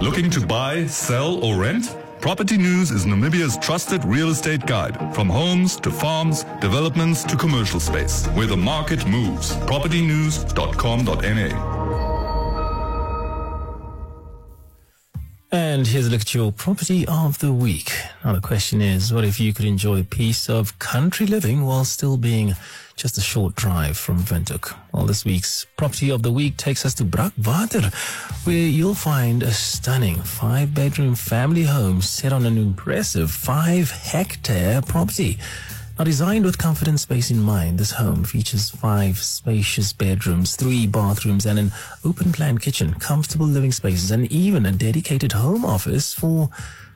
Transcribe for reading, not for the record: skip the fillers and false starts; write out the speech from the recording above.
Looking to buy, sell, or rent? Property News is Namibia's trusted real estate guide. From homes to farms, developments to commercial space. Where the market moves. propertynews.com.na. And here's a look at your property of the week. Now the question is, what if you could enjoy a piece of country living while still being just a short drive from Windhoek? Well, this week's property of the week takes us to Brakwater, where you'll find a stunning 5-bedroom family home set on an impressive 5-hectare property. Now, designed with comfort and space in mind, this home features 5 spacious bedrooms, 3 bathrooms, and an open-plan kitchen, comfortable living spaces, and even a dedicated home office for